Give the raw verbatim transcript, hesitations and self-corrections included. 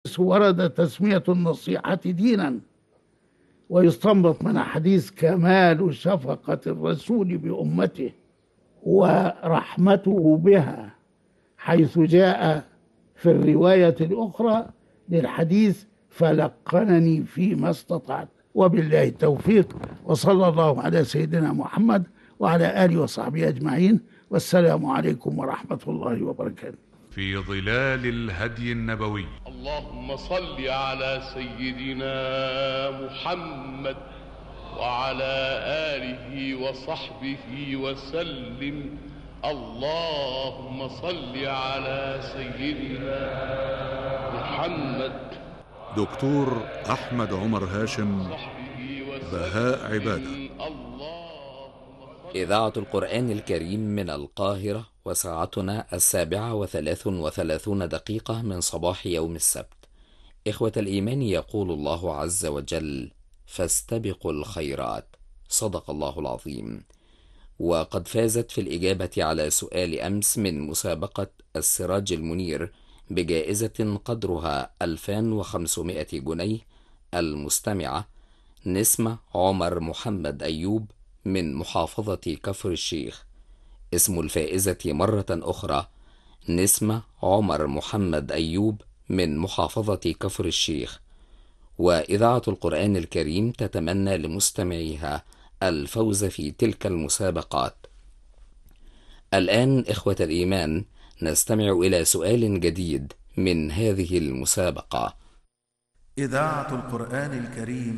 ورد تسمية النصيحة دينا، ويستنبط من حديث كمال شفقة الرسول بأمته ورحمته بها، حيث جاء في الرواية الأخرى للحديث فلقنني فيما استطعت. وبالله التوفيق، وصلى الله على سيدنا محمد وعلى آله وصحبه أجمعين، والسلام عليكم ورحمة الله وبركاته. في ظلال الهدي النبوي. اللهم صل على سيدنا محمد وعلى آله وصحبه وسلم. اللهم صل على سيدنا محمد. دكتور أحمد عمر هاشم، بهاء عبادة. إذاعة القرآن الكريم من القاهرة، وساعتنا السابعة وثلاث وثلاثون دقيقة من صباح يوم السبت. إخوة الإيمان، يقول الله عز وجل: فاستبقوا الخيرات. صدق الله العظيم. وقد فازت في الإجابة على سؤال أمس من مسابقة السراج المنير بجائزة قدرها ألفين وخمسمائة جنيه المستمعة نسمة عمر محمد أيوب من محافظة كفر الشيخ. اسم الفائزة مرة أخرى نسمة عمر محمد أيوب من محافظة كفر الشيخ. وإذاعة القرآن الكريم تتمنى لمستمعيها الفوز في تلك المسابقات. الآن إخوة الإيمان، نستمع إلى سؤال جديد من هذه المسابقة. إذاعة القرآن الكريم